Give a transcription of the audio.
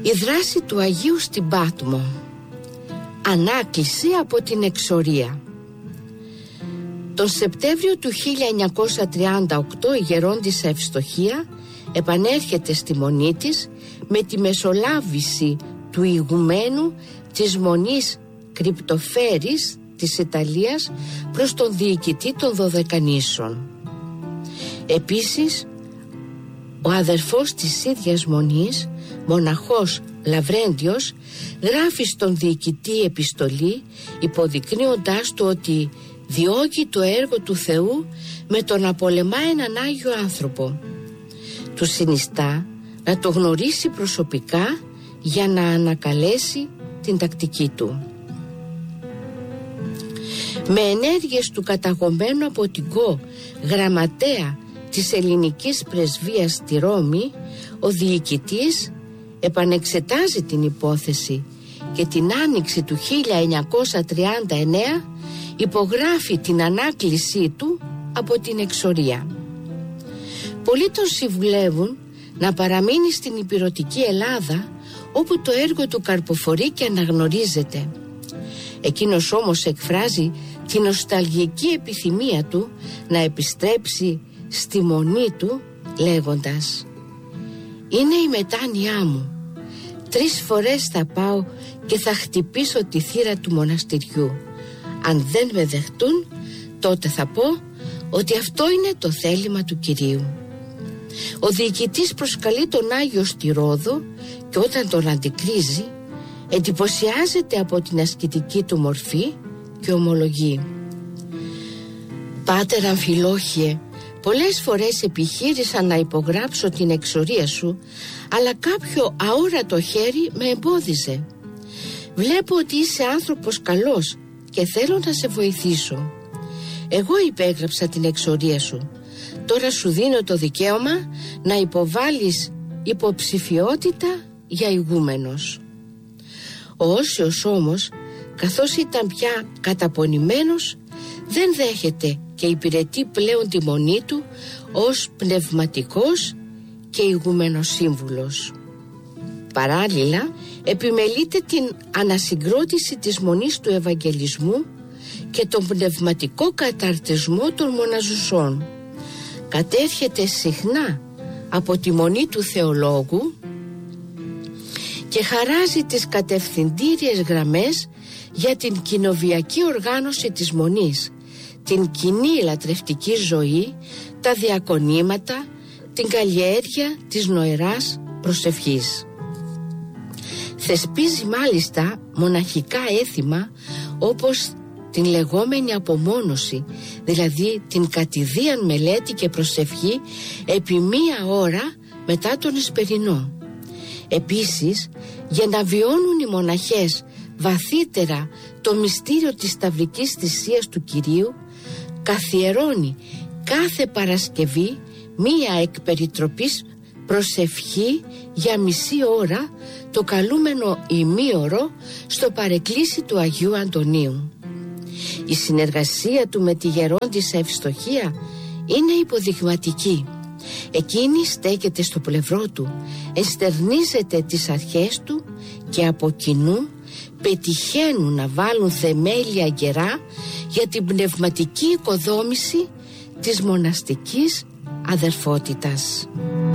Η δράση του Αγίου στην Πάτμο. Ανάκληση από την εξορία. Τον Σεπτέμβριο του 1938 η γερόντισσα Ευστοχία επανέρχεται στη μονή της με τη μεσολάβηση του ηγουμένου της μονής Κρυπτοφέρης της Ιταλίας προς τον διοικητή των Δωδεκανήσων. Επίσης, ο αδερφός της ίδιας μονής, μοναχός Λαβρέντιος, γράφει στον διοικητή επιστολή υποδεικνύοντάς του ότι διώκει το έργο του Θεού με το να πολεμά έναν Άγιο άνθρωπο. Του συνιστά να το γνωρίσει προσωπικά για να ανακαλέσει την τακτική του. Με ενέργειες του καταγωμένου από την γραμματέα της ελληνικής πρεσβείας στη Ρώμη, ο διοικητής επανεξετάζει την υπόθεση και την άνοιξη του 1939 υπογράφει την ανάκλησή του από την εξορία. Πολλοί τον συμβουλεύουν να παραμείνει στην ηπειρωτική Ελλάδα, όπου το έργο του καρποφορεί και αναγνωρίζεται. Εκείνος όμως εκφράζει την νοσταλγική επιθυμία του να επιστρέψει στη μονή του λέγοντας: «Είναι η μετάνοιά μου. 3 φορές θα πάω και θα χτυπήσω τη θύρα του μοναστηριού. Αν δεν με δεχτούν, τότε θα πω ότι αυτό είναι το θέλημα του Κυρίου». Ο διοικητής προσκαλεί τον Άγιο στη Ρόδο και όταν τον αντικρίζει εντυπωσιάζεται από την ασκητική του μορφή και ομολογεί: «Πάτερ Αμφιλόχιε, πολλές φορές επιχείρησα να υπογράψω την εξορία σου, αλλά κάποιο αόρατο χέρι με εμπόδιζε. Βλέπω ότι είσαι άνθρωπος καλός και θέλω να σε βοηθήσω. Εγώ υπέγραψα την εξορία σου. Τώρα σου δίνω το δικαίωμα να υποβάλεις υποψηφιότητα για ηγούμενος». Ο Όσιος όμως, καθώς ήταν πια καταπονημένος, δεν δέχεται και υπηρετεί πλέον τη μονή του ως πνευματικός και ηγούμενος σύμβουλος. Παράλληλα, επιμελείται την ανασυγκρότηση της μονής του Ευαγγελισμού και τον πνευματικό καταρτισμό των μοναζουσών. Κατέρχεται συχνά από τη μονή του θεολόγου και χαράζει τις κατευθυντήριες γραμμές για την κοινοβιακή οργάνωση της μονής, την κοινή λατρευτική ζωή, τα διακονήματα, την καλλιέργεια της νοεράς προσευχής. Θεσπίζει μάλιστα μοναχικά έθιμα όπως την λεγόμενη απομόνωση, δηλαδή την κατηδίαν μελέτη και προσευχή επί 1 ώρα μετά τον Εσπερινό. Επίσης, για να βιώνουν οι μοναχές βαθύτερα το μυστήριο της σταυρικής θυσίας του Κυρίου, καθιερώνει κάθε Παρασκευή 1 εκπεριτροπής προσευχή για μισή ώρα, το καλούμενο ημίωρο, στο παρεκκλήσι του Αγίου Αντωνίου. Η συνεργασία του με τη γερόντισσα Ευστοχία είναι υποδειγματική. Εκείνη στέκεται στο πλευρό του, εστερνίζεται τις αρχές του και από κοινού πετυχαίνουν να βάλουν θεμέλια γερά για την πνευματική οικοδόμηση της μοναστικής αδερφότητας.